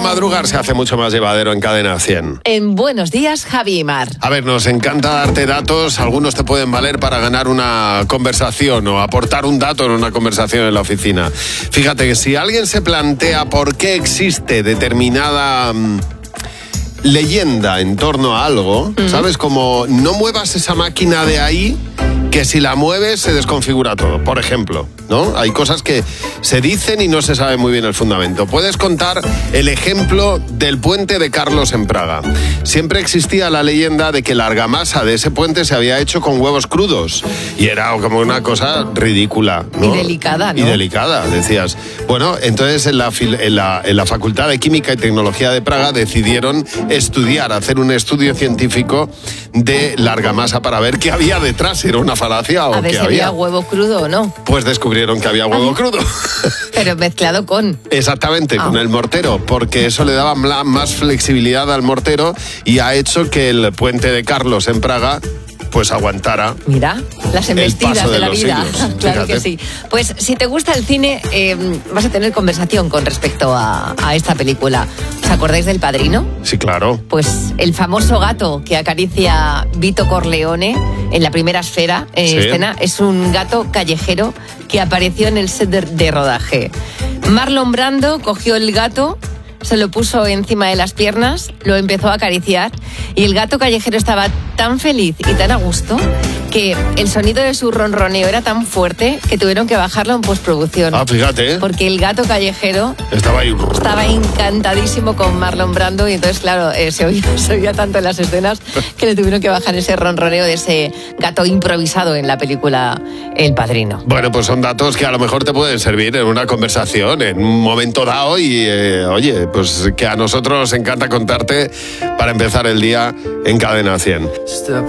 madrugar se hace mucho más llevadero en Cadena 100. En Buenos Días, Javi y Mar. A ver, nos encanta darte datos. Algunos te pueden valer para ganar una conversación o aportar un dato en una conversación en la oficina. Fíjate que si alguien se plantea por qué existe determinada leyenda en torno a algo, ¿sabes? Como no muevas esa máquina de ahí, que si la mueves se desconfigura todo, por ejemplo, ¿no? Hay cosas que se dicen y no se sabe muy bien el fundamento. Puedes contar el ejemplo del puente de Carlos en Praga. Siempre existía la leyenda de que la argamasa de ese puente se había hecho con huevos crudos y era como una cosa ridícula, ¿no? Y delicada, ¿no? Y delicada, decías. Bueno, entonces en la Facultad de Química y Tecnología de Praga decidieron hacer un estudio científico de la argamasa para ver qué había detrás, era una falacia o A ver qué si había huevo crudo o no. Pues descubrieron que había huevo crudo. Pero mezclado con... Exactamente, con el mortero, porque eso le daba más flexibilidad al mortero y ha hecho que el puente de Carlos en Praga pues aguantara. Mira, las embestidas de la vida. Siglos. Claro Fíjate. que sí. Pues si te gusta el cine, vas a tener conversación con respecto a esta película. ¿Os acordáis del Padrino? Sí, claro. Pues el famoso gato que acaricia Vito Corleone en la primera escena es un gato callejero que apareció en el set de rodaje. Marlon Brando cogió el gato, se lo puso encima de las piernas, lo empezó a acariciar y el gato callejero estaba tan feliz y tan a gusto que el sonido de su ronroneo era tan fuerte que tuvieron que bajarlo en postproducción. Ah, fíjate. Porque el gato callejero Estaba encantadísimo con Marlon Brando y entonces, claro, se oía tanto en las escenas que le tuvieron que bajar ese ronroneo de ese gato improvisado en la película El Padrino. Bueno, pues son datos que a lo mejor te pueden servir en una conversación, en un momento dado y, oye, pues que a nosotros nos encanta contarte para empezar el día en Cadena 100.